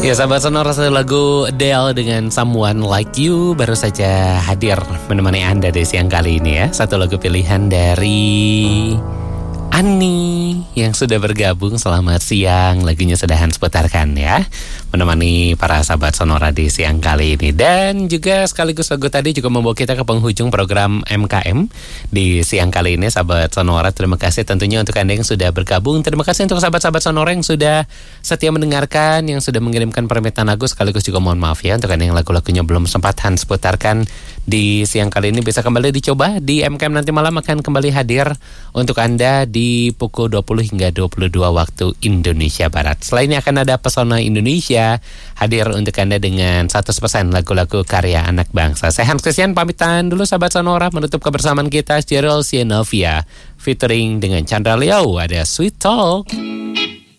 Ya sahabat Sonora, satu lagu Adele dengan Someone Like You baru saja hadir menemani Anda di siang kali ini ya. Satu lagu pilihan dari Ani yang sudah bergabung. Selamat siang, lagunya sudah Hans putarkan ya, menemani para sahabat Sonora di siang kali ini. Dan juga sekaligus lagu tadi juga membawa kita ke penghujung program MKM di siang kali ini sahabat Sonora. Terima kasih tentunya untuk Anda yang sudah bergabung. Terima kasih untuk sahabat-sahabat Sonora yang sudah setia mendengarkan, yang sudah mengirimkan permintaan lagu. Sekaligus juga mohon maaf ya untuk Anda yang lagu-lagunya belum sempat Hans putarkan di siang kali ini. Bisa kembali dicoba di MKM nanti malam, akan kembali hadir untuk Anda di pukul 20 hingga 22 waktu Indonesia Barat. Selainnya akan ada Pesona Indonesia hadir untuk Anda dengan 100% lagu-lagu karya anak bangsa. Saya Hans Christian pamitan dulu sahabat Sonora, menutup kebersamaan kita Cheryl Siennovia featuring dengan Chandra Leo, ada Sweet Talk.